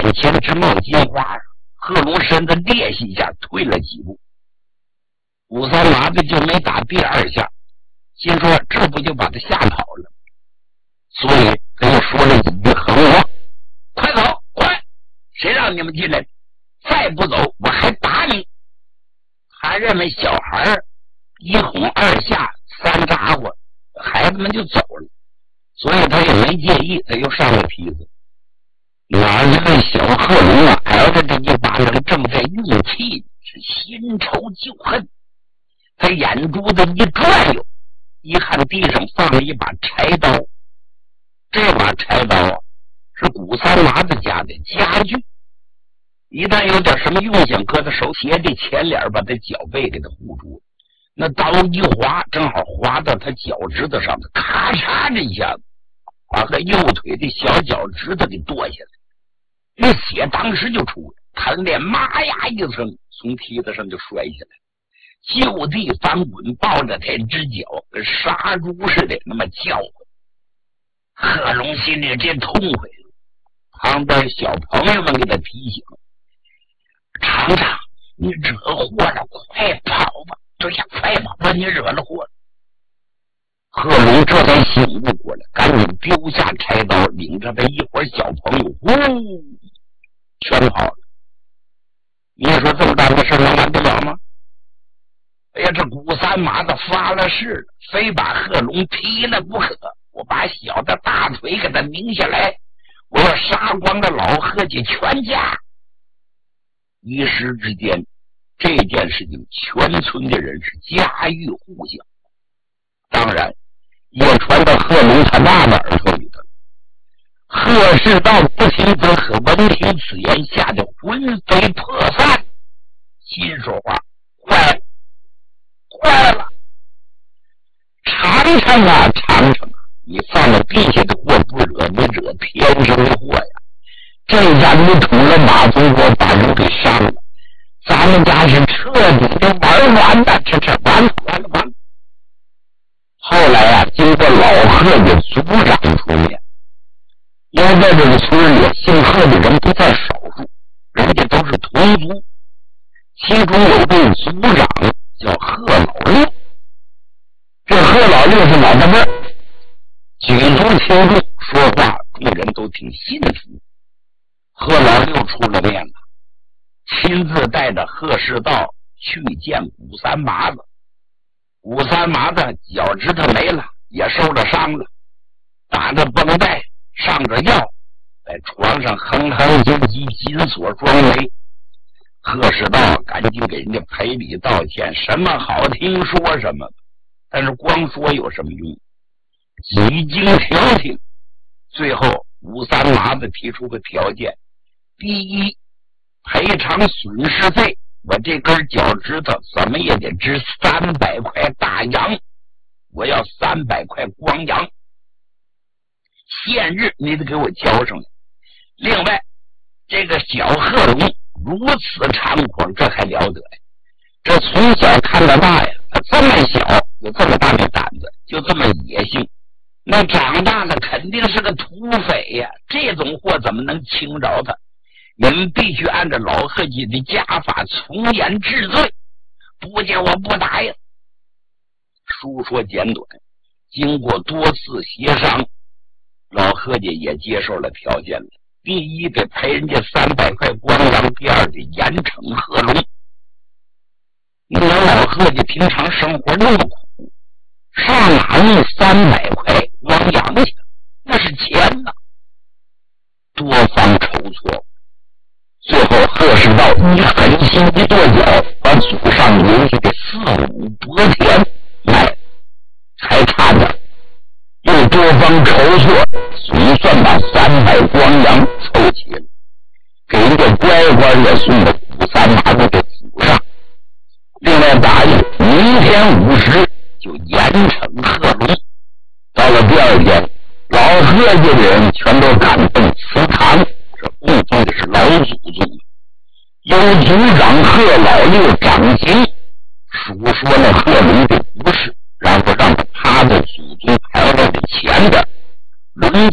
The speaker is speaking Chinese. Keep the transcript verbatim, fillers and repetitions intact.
前直冒金花，贺龙身子趔趄一下退了几步，武三麻子就没打第二下，心说这不就把他吓跑了，所以他又说了几句狠话：快走快，谁让你们进来，再不走我还打你。他认为小孩一哄二下三咋呼，孩子们就走了，所以他也没介意，他又上了梯子。哪知小贺龙啊，挨着这一巴掌正在运气，是新仇旧恨。他眼珠子一转悠，一看地上放了一把柴刀，这把柴刀啊是古三麻子家的家具，一旦有点什么用想搁他手斜的前脸把他脚背给他护住，那刀一划正好划到他脚趾头上，咔嚓这一下子把他右腿的小脚趾头给剁下来，那血当时就出来，他脸妈呀一声从梯子上就摔下来，就地翻滚，抱着他只脚跟杀猪似的那么叫唤。贺龙心里真痛快，旁边小朋友们给他提醒：厂长，你惹祸了，快跑吧！对呀，快跑吧，你惹了祸了。贺龙这才醒悟过来，赶紧丢下柴刀，领着他一伙小朋友呼全跑了。你说这么大的事能完得了吗？哎呀，这古三麻子发了誓了，非把贺龙劈了不可，我把小的大腿给他拧下来，我要杀光了老贺家全家。一时之间，这件事情全村的人是家喻户晓，当然也传到贺龙他爸爸耳朵里头。贺世道不听则可，闻听此言，吓得魂飞魄散，心说话：坏了坏了，尝尝啊尝尝啊，你犯了地下的祸不惹，你惹天生的祸呀！这下你捅了马蜂窝，把人给伤了，咱们家是彻底的玩完了，这这完了完了完了。后来啊，经过老贺的族长出面，因为在这个村里姓贺的人不在少数，人家都是同族，其中有位族长叫贺老六，这贺老六是老大辈，举足轻重，说话众人都挺信服。贺老六出了面了，亲自带着贺世道去见古三麻子。古三麻子脚趾头没了，也受了伤了，打着绷带，上着药，在床上哼哼唧唧，紧锁双眉。贺世道赶紧给人家赔礼道歉，什么好听说什么，但是光说有什么用？几经调停，最后吴三麻子提出个条件：第一，赔偿损失费，我这根脚趾头怎么也得值三百块大洋，我要三百块光洋，现日你得给我交上来。另外，这个小贺龙如此猖狂，这还了得呀？这从小看到大呀，他这么小有这么大的胆子，就这么野性，那长大了肯定是个土匪呀！这种货怎么能轻着他？你们必须按照老贺家的家法从严治罪，不见我不打呀！书说简短，经过多次协商，老贺家也接受了条件了。第一，得赔人家三百块光洋；第二，得严惩贺龙。你说老贺家平常生活那么苦，上哪弄三百块光洋去？那是钱呐！多方筹措，最后贺世道以狠心一跺脚，把祖上留下的四五伯田卖了，还差点又多方筹措，总算把三百光洋凑齐了，给人家乖乖也送到古三麻子的府上。另外答应明天午时就严惩贺龙。到了第二天，老贺家的人全都赶奔祠堂，这供奉的是老祖宗。有族长贺老六掌刑，数说了贺龙的不是，然后让他趴在祖宗牌位的前边，轮